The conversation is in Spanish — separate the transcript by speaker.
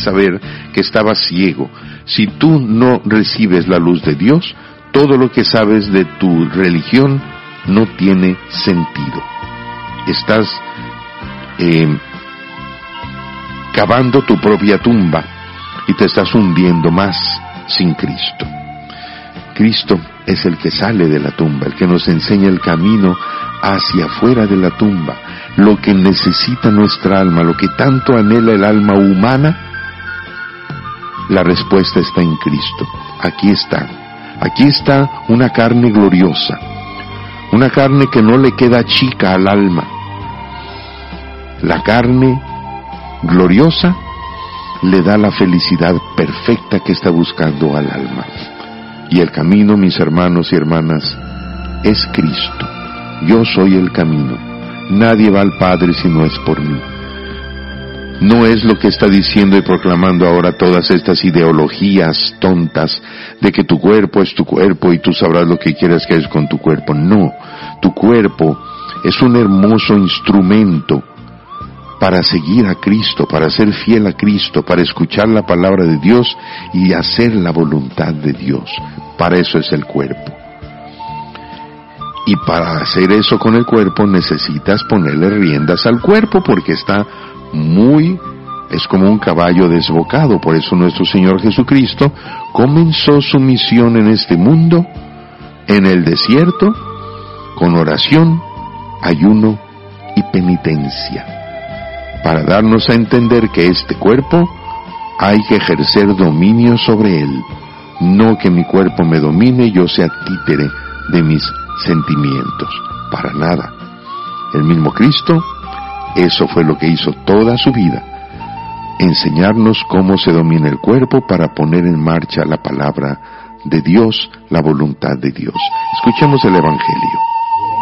Speaker 1: saber que estabas ciego. Si tú no recibes la luz de Dios, todo lo que sabes de tu religión no tiene sentido. Estás cavando tu propia tumba y te estás hundiendo más sin Cristo. Cristo es el que sale de la tumba, el que nos enseña el camino hacia afuera de la tumba, lo que necesita nuestra alma, lo que tanto anhela el alma humana. La respuesta está en Cristo. Aquí está una carne gloriosa, una carne que no le queda chica al alma. La carne gloriosa le da la felicidad perfecta que está buscando al alma. Y el camino, mis hermanos y hermanas, es Cristo. Yo soy el camino. Nadie va al Padre si no es por mí. No es lo que está diciendo y proclamando ahora todas estas ideologías tontas de que tu cuerpo es tu cuerpo y tú sabrás lo que quieras que hagas con tu cuerpo. No, tu cuerpo es un hermoso instrumento para seguir a Cristo, para ser fiel a Cristo, para escuchar la palabra de Dios y hacer la voluntad de Dios. Para eso es el cuerpo. Y para hacer eso con el cuerpo necesitas ponerle riendas al cuerpo, porque es como un caballo desbocado. Por eso nuestro Señor Jesucristo comenzó su misión en este mundo, en el desierto, con oración, ayuno y penitencia, para darnos a entender que este cuerpo hay que ejercer dominio sobre él. No que mi cuerpo me domine y yo sea títere de mis sentimientos. Para nada. El mismo Cristo, eso fue lo que hizo toda su vida. Enseñarnos cómo se domina el cuerpo para poner en marcha la palabra de Dios, la voluntad de Dios. Escuchemos el Evangelio.